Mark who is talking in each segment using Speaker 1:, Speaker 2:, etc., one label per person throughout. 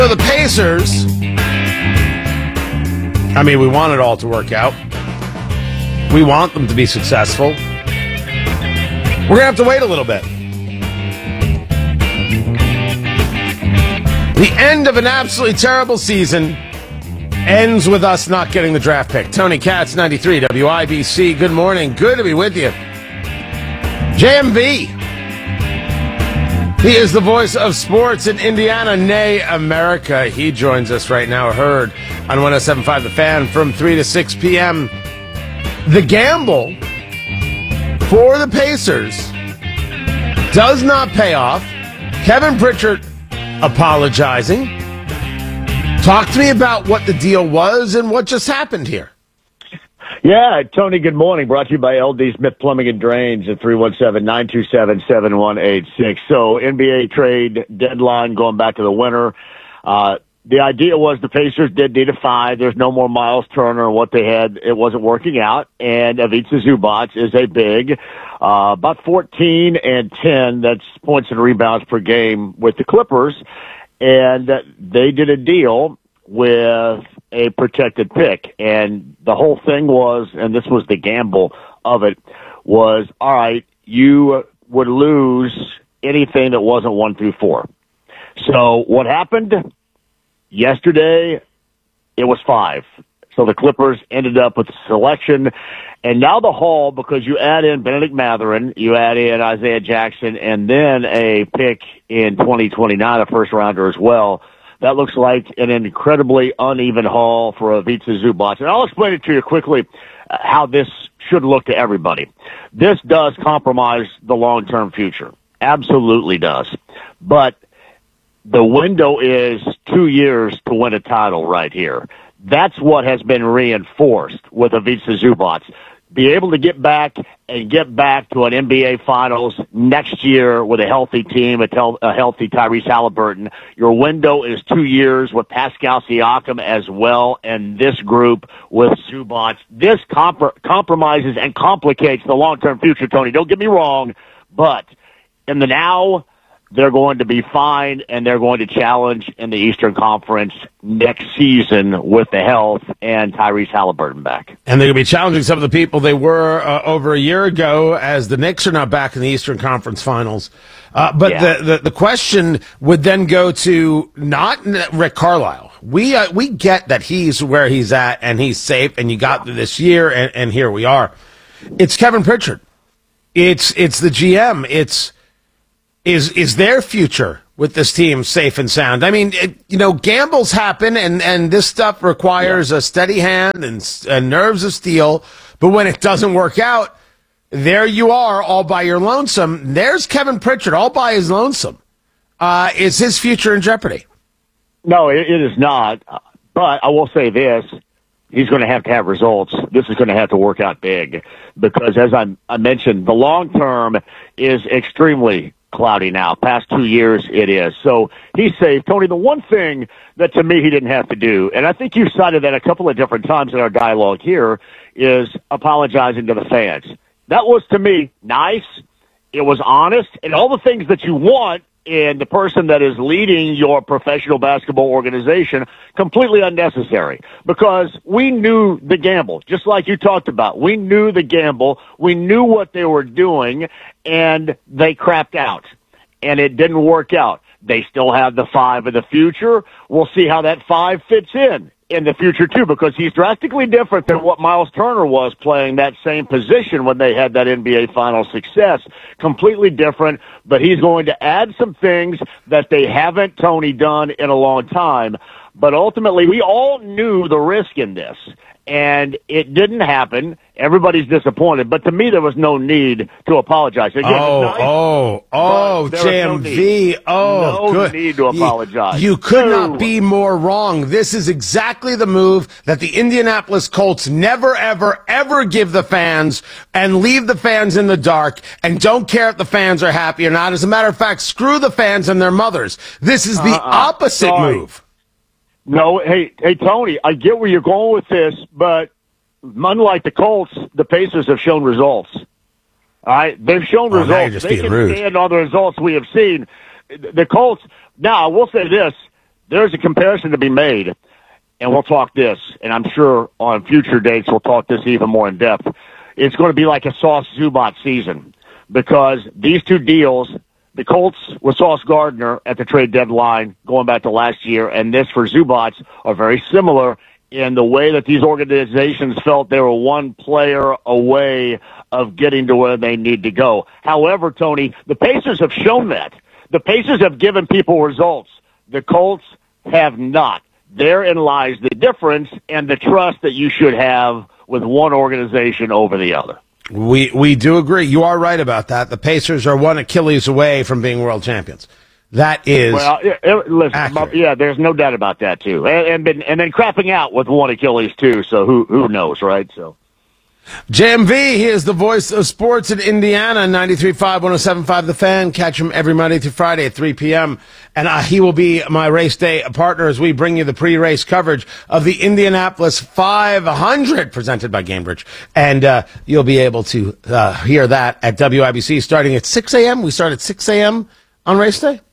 Speaker 1: So the Pacers, I mean, we want it all to work out. We want them to be successful. We're going to have to wait a little bit. The end of an absolutely terrible season ends with us not getting the draft pick. Tony Katz, 93 WIBC. Good morning. Good to be with you. JMV. He is the voice of sports in Indiana, nay, America. He joins us right now, heard on 107.5 The Fan from 3 to 6 p.m. The gamble for the Pacers does not pay off. Kevin Pritchard apologizing. Talk to me about what the deal was and what just happened here.
Speaker 2: Yeah, Tony, good morning. Brought to you by LD Smith Plumbing and Drains at 317-927-7186. So NBA trade deadline going back to the winter. The idea was the Pacers did need a 5. There's no more Miles Turner, and what they had, it wasn't working out. And Ivica Zubac is a big, about 14 and 10, that's points and rebounds per game with the Clippers. And they did a deal with a protected pick. And the whole thing was, and this was the gamble of it, was, all right, you would lose anything that wasn't 1 through 4. So what happened? Yesterday, it was 5. So the Clippers ended up with a selection. And now the haul, because you add in Benedict Mathurin, you add in Isaiah Jackson, and then a pick in 2029, a first-rounder as well, that looks like an incredibly uneven haul for Ivica Zubac. And I'll explain it to you quickly how this should look to everybody. This does compromise the long-term future. Absolutely does. But the window is 2 years to win a title right here. That's what has been reinforced with Ivica Zubac. Be able to get back to an NBA Finals next year with a healthy team, a healthy Tyrese Halliburton. Your window is 2 years with Pascal Siakam as well, and this group with Zubac. This compromises and complicates the long-term future, Tony. Don't get me wrong, but in the now, they're going to be fine, and they're going to challenge in the Eastern Conference next season with the health and Tyrese Halliburton back.
Speaker 1: And they're going to be challenging some of the people they were over a year ago, as the Knicks are now back in the Eastern Conference Finals. But yeah, the question would then go to not Rick Carlisle. We get that he's where he's at and he's safe, and you got through this year, and here we are. It's Kevin Pritchard. It's the GM. Is their future with this team safe and sound? I mean, gambles happen, and this stuff requires a steady hand and nerves of steel. But when it doesn't work out, there you are all by your lonesome. There's Kevin Pritchard all by his lonesome. Is his future in jeopardy?
Speaker 2: No, it is not. But I will say this. He's going to have results. This is going to have to work out big because, as I mentioned, the long term is extremely cloudy now. Past 2 years, it is. So he's safe. Tony, the one thing that to me he didn't have to do, and I think you cited that a couple of different times in our dialogue here, is apologizing to the fans. That was, to me, nice. It was honest. And all the things that you want in the person that is leading your professional basketball organization, completely unnecessary. Because we knew the gamble, just like you talked about. We knew the gamble. We knew what they were doing, and they crapped out. And it didn't work out. They still have the 5 in the future. We'll see how that 5 fits in the future, too, because he's drastically different than what Miles Turner was playing that same position when they had that NBA Finals success. Completely different, but he's going to add some things that they haven't, Tony, done in a long time. But ultimately, we all knew the risk in this, and it didn't happen. Everybody's disappointed, but to me, there was no need to apologize. Again,
Speaker 1: JMV.
Speaker 2: No need to apologize.
Speaker 1: You could not be more wrong. This is exactly the move that the Indianapolis Colts never, ever, ever give the fans and leave the fans in the dark and don't care if the fans are happy or not. As a matter of fact, screw the fans and their mothers. This is the opposite move.
Speaker 2: No, hey, Tony, I get where you're going with this, but unlike the Colts, the Pacers have shown results. All right, they've shown results. They can stand on the results we have seen. The Colts. Now, I will say this: there's a comparison to be made, and we'll talk this, and I'm sure on future dates we'll talk this even more in depth. It's going to be like a Sauce Zubac season because these two deals, the Colts with Sauce Gardner at the trade deadline going back to last year, and this for Zubac are very similar in the way that these organizations felt they were one player away of getting to where they need to go. However, Tony, the Pacers have shown that. The Pacers have given people results. The Colts have not. Therein lies the difference and the trust that you should have with one organization over the other.
Speaker 1: We do agree. You are right about that. The Pacers are one Achilles away from being world champions. That is
Speaker 2: listen, yeah, there's no doubt about that too. And then crapping out with one Achilles too. So who knows, right? So
Speaker 1: JMV, he is the voice of sports in Indiana, 93.5, 107.5 The Fan. Catch him every Monday through Friday at 3 p.m. And he will be my race day partner as we bring you the pre-race coverage of the Indianapolis 500 presented by Gainbridge. And you'll be able to hear that at WIBC starting at 6 a.m. We start at 6 a.m. on race day.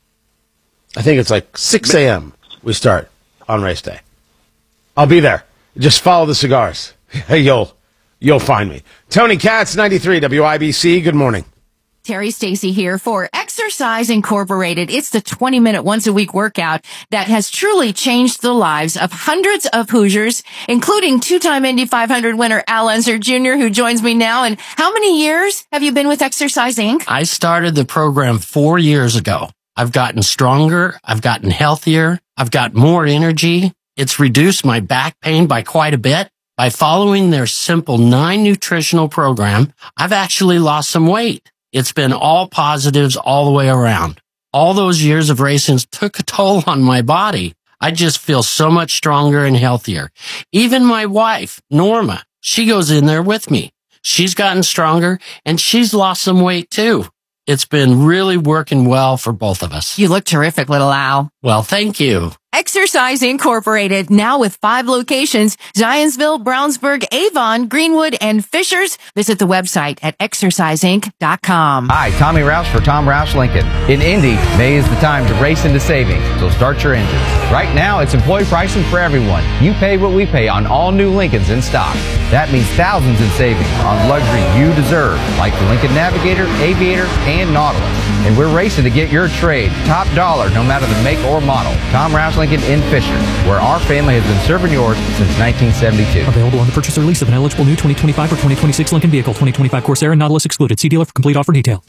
Speaker 1: I think it's like 6 a.m. we start on race day. I'll be there. Just follow the cigars. You'll find me. Tony Katz, 93 WIBC. Good morning.
Speaker 3: Terry Stacy here for Exercise Incorporated. It's the 20-minute once-a-week workout that has truly changed the lives of hundreds of Hoosiers, including two-time Indy 500 winner Al Unser Jr., who joins me now. And how many years have you been with Exercise Inc.?
Speaker 4: I started the program 4 years ago. I've gotten stronger. I've gotten healthier. I've got more energy. It's reduced my back pain by quite a bit. By following their simple 9 nutritional program, I've actually lost some weight. It's been all positives all the way around. All those years of racing took a toll on my body. I just feel so much stronger and healthier. Even my wife, Norma, she goes in there with me. She's gotten stronger and she's lost some weight too. It's been really working well for both of us.
Speaker 3: You look terrific, little Al.
Speaker 4: Well, thank you.
Speaker 3: Exercise Incorporated, now with 5 locations, Zionsville, Brownsburg, Avon, Greenwood, and Fishers. Visit the website at exerciseinc.com.
Speaker 5: Hi, Tommy Rouse for Tom Rouse Lincoln. In Indy, May is the time to race into savings, so start your engines. Right now, it's employee pricing for everyone. You pay what we pay on all new Lincolns in stock. That means thousands in savings on luxury you deserve, like the Lincoln Navigator, Aviator, and Nautilus. And we're racing to get your trade top dollar no matter the make or model. Tom Rouse Lincoln in Fisher, where our family has been serving yours since 1972.
Speaker 6: Available on the purchase or lease of an eligible new 2025 or 2026 Lincoln vehicle. 2025 Corsair and Nautilus excluded. See dealer for complete offer detail.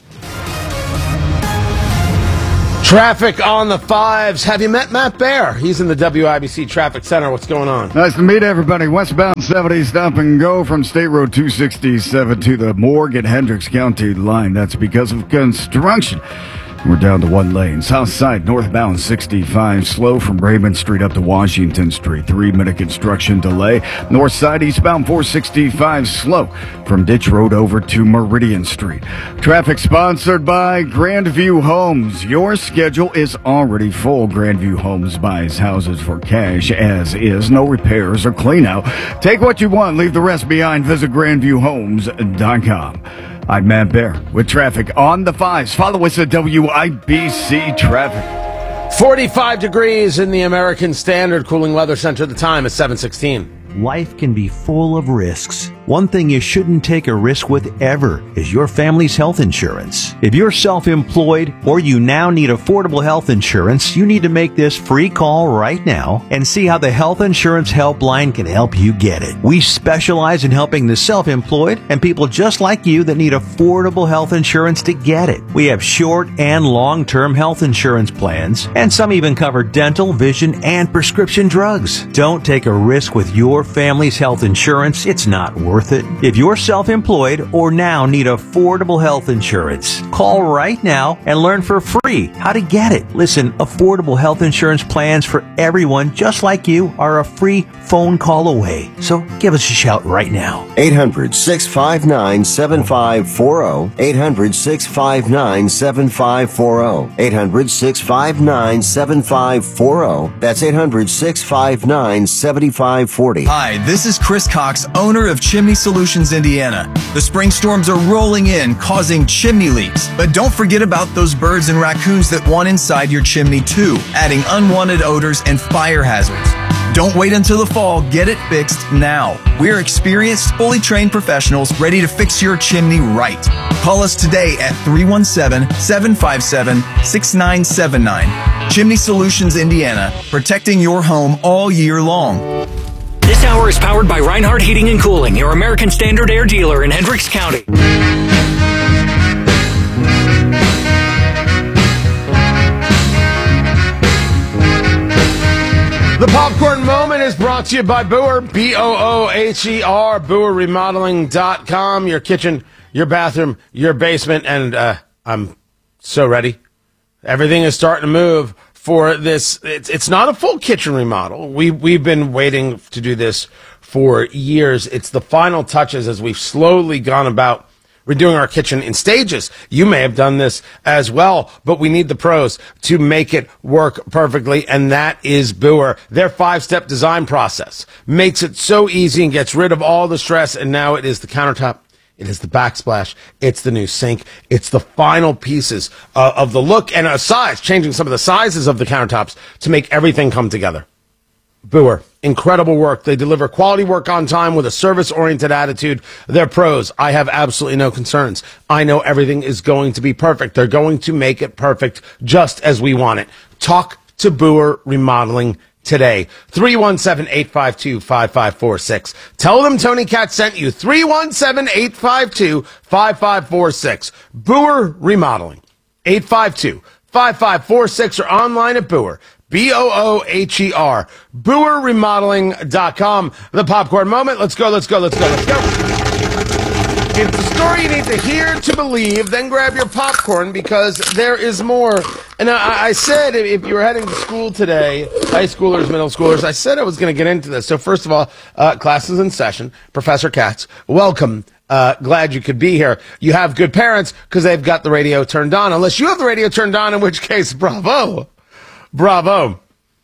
Speaker 1: Traffic on the 5s. Have you met Matt Baer? He's in the WIBC Traffic Center. What's going on?
Speaker 7: Nice to meet everybody. Westbound 70 stop and go from State Road 267 to the Morgan Hendricks County line. That's because of construction. We're down to 1 lane. South side, northbound 65, slow from Raymond Street up to Washington Street. 3-minute construction delay. North side, eastbound 465, slow from Ditch Road over to Meridian Street. Traffic sponsored by Grandview Homes. Your schedule is already full. Grandview Homes buys houses for cash as is. No repairs or clean out. Take what you want, leave the rest behind. Visit GrandviewHomes.com. I'm Matt Baer with traffic on the 5s. Follow us at WIBC Traffic.
Speaker 1: 45 degrees in the American Standard Cooling Weather Center. The time is 7:16.
Speaker 8: Life can be full of risks. One thing you shouldn't take a risk with ever is your family's health insurance. If you're self-employed or you now need affordable health insurance, you need to make this free call right now and see how the Health Insurance Helpline can help you get it. We specialize in helping the self-employed and people just like you that need affordable health insurance to get it. We have short and long-term health insurance plans, and some even cover dental, vision, and prescription drugs. Don't take a risk with your family's health insurance. It's not worth it. If you're self-employed or now need affordable health insurance, call right now and learn for free how to get it. Listen, affordable health insurance plans for everyone just like you are a free phone call away. So give us a shout right now.
Speaker 9: 800-659-7540. 800-659-7540. 800-659-7540. That's 800-659-7540.
Speaker 10: Hi, this is Chris Cox, owner of Chimney Chimney Solutions Indiana. The spring storms are rolling in, causing chimney leaks. But don't forget about those birds and raccoons that want inside your chimney too, adding unwanted odors and fire hazards. Don't wait until the fall. Get it fixed now. We're experienced, fully trained professionals ready to fix your chimney right. Call us today at 317-757-6979. Chimney Solutions Indiana, protecting your home all year long.
Speaker 6: This hour is powered by Reinhardt Heating and Cooling, your American Standard Air dealer in Hendricks County.
Speaker 1: The Popcorn Moment is brought to you by Booher, B-O-O-H-E-R, BooherRemodeling.com, your kitchen, your bathroom, your basement, and I'm so ready. Everything is starting to move for this. It's not a full kitchen remodel. We've been waiting to do this for years. It's the final touches as we've slowly gone about redoing our kitchen in stages. You may have done this as well, but we need the pros to make it work perfectly, and that is Booher. Their 5-step design process makes it so easy and gets rid of all the stress, and now it is the countertop. It is the backsplash. It's the new sink. It's the final pieces of the look and a size, changing some of the sizes of the countertops to make everything come together. Booher, incredible work. They deliver quality work on time with a service-oriented attitude. They're pros. I have absolutely no concerns. I know everything is going to be perfect. They're going to make it perfect just as we want it. Talk to Booher Remodeling today. 317-852-5546. Tell them Tony Katz sent you. 317-852-5546. Booher Remodeling. 852-5546 or online at Booher. B-O-O-H-E-R. BooherRemodeling.com. The Popcorn Moment. Let's go. It's the story you need to hear to believe, then grab your popcorn because there is more. And I said if you were heading to school today, high schoolers, middle schoolers, I said I was going to get into this. So first of all, class is in session. Professor Katz, welcome. Glad you could be here. You have good parents because they've got the radio turned on. Unless you have the radio turned on, in which case, bravo. Bravo.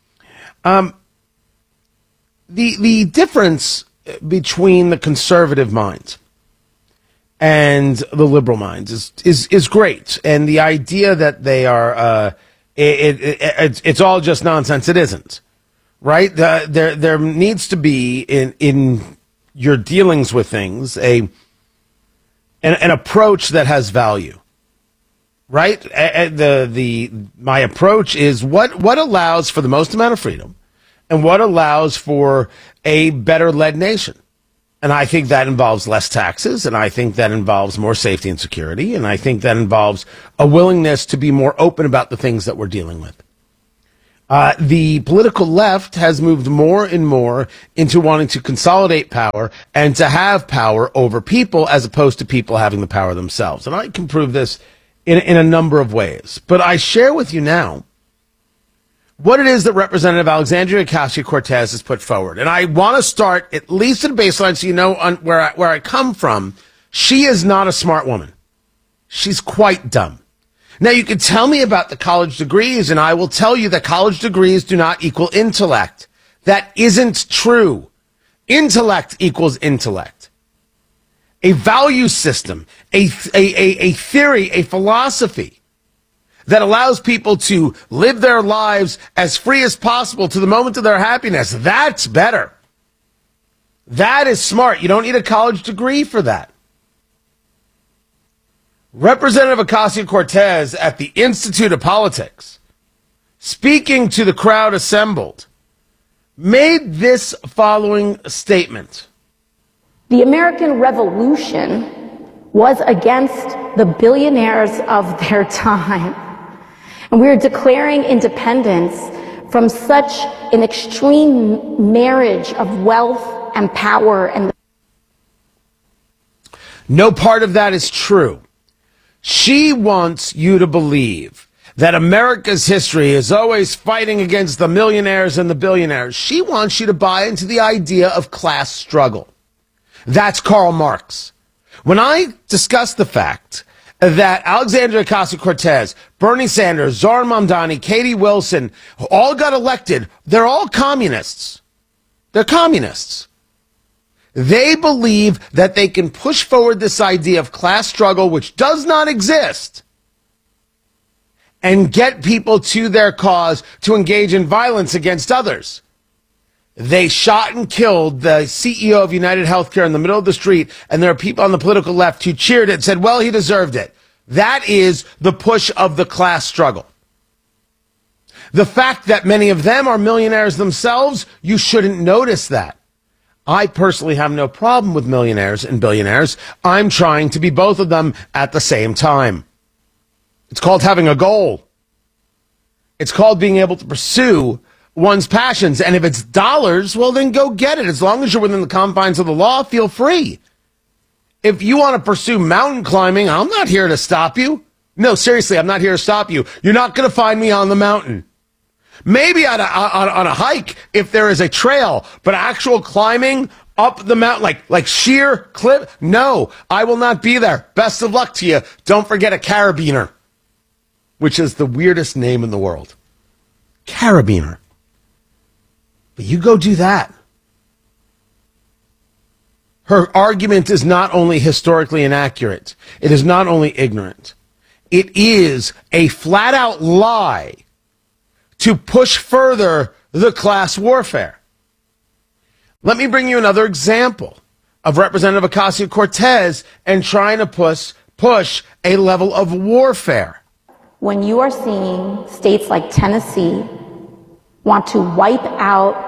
Speaker 1: The difference between the conservative minds and the liberal minds is great. And the idea that they are, it's all just nonsense. It isn't. Right? There needs to be in your dealings with things an approach that has value. Right? My approach is what allows for the most amount of freedom and what allows for a better led nation. And I think that involves less taxes, and I think that involves more safety and security, and I think that involves a willingness to be more open about the things that we're dealing with. The political left has moved more and more into wanting to consolidate power and to have power over people as opposed to people having the power themselves. And I can prove this in a number of ways. But I share with you now what it is that Representative Alexandria Ocasio-Cortez has put forward. And I want to start at least at a baseline so you know where I come from. She is not a smart woman. She's quite dumb. Now, you can tell me about the college degrees, and I will tell you that college degrees do not equal intellect. That isn't true. Intellect equals intellect. A value system, a theory, a philosophy that allows people to live their lives as free as possible to the moment of their happiness. That's better. That is smart. You don't need a college degree for that. Representative Ocasio-Cortez at the Institute of Politics, speaking to the crowd assembled, made this following statement.
Speaker 11: The American Revolution was against the billionaires of their time. And we are declaring independence from such an extreme marriage of wealth and power. And
Speaker 1: no part of that is true. She wants you to believe that America's history is always fighting against the millionaires and the billionaires. She wants you to buy into the idea of class struggle. That's Karl Marx. When I discuss the fact that Alexandria Ocasio-Cortez, Bernie Sanders, Zohran Mamdani, Katie Wilson all got elected, they're all communists. They're communists. They believe that they can push forward this idea of class struggle, which does not exist, and get people to their cause to engage in violence against others. They shot and killed the CEO of United Healthcare in the middle of the street, and there are people on the political left who cheered it and said, well, he deserved it. That is the push of the class struggle. The fact that many of them are millionaires themselves, you shouldn't notice that. I personally have no problem with millionaires and billionaires. I'm trying to be both of them at the same time. It's called having a goal. It's called being able to pursue one's passions. And if it's dollars, well, then go get it. As long as you're within the confines of the law, feel free. If you want to pursue mountain climbing, I'm not here to stop you. No, seriously, I'm not here to stop you. You're not going to find me on the mountain. Maybe on a hike if there is a trail, but actual climbing up the mountain, like sheer cliff, no, I will not be there. Best of luck to you. Don't forget a carabiner, which is the weirdest name in the world. Carabiner. But you go do that. Her argument is not only historically inaccurate, it is not only ignorant, it is a flat-out lie to push further the class warfare. Let me bring you another example of Representative Ocasio-Cortez and trying to push a level of warfare.
Speaker 11: When you are seeing states like Tennessee want to wipe out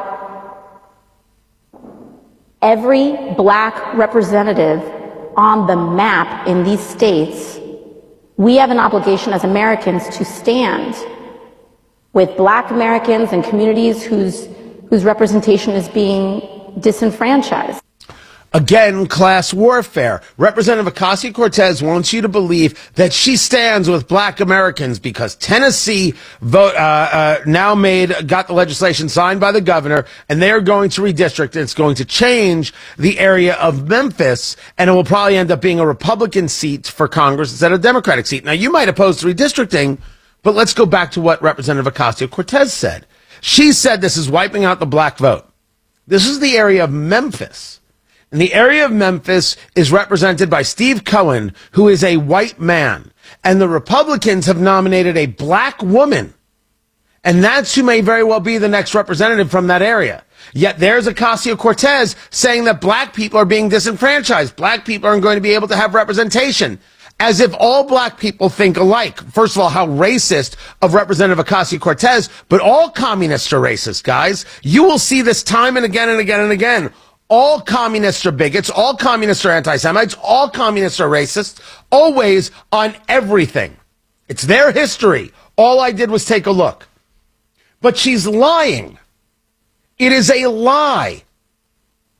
Speaker 11: every black representative on the map in these states, we have an obligation as Americans to stand with black Americans and communities whose representation is being disenfranchised.
Speaker 1: Again, class warfare. Representative Ocasio-Cortez wants you to believe that she stands with black Americans because Tennessee got the legislation signed by the governor, and they are going to redistrict. It's going to change the area of Memphis, and it will probably end up being a Republican seat for Congress instead of a Democratic seat. Now, you might oppose to redistricting, but let's go back to what Representative Ocasio-Cortez said. She said this is wiping out the black vote. This is the area of Memphis. And the area of Memphis is represented by Steve Cohen, who is a white man. And the Republicans have nominated a black woman. And that's who may very well be the next representative from that area. Yet there's Ocasio-Cortez saying that black people are being disenfranchised. Black people aren't going to be able to have representation. As if all black people think alike. First of all, how racist of Representative Ocasio-Cortez, but all communists are racist, guys. You will see this time and again and again and again. All communists are bigots, all communists are anti-Semites, all communists are racists, always on everything. It's their history. All I did was take a look. But she's lying. It is a lie.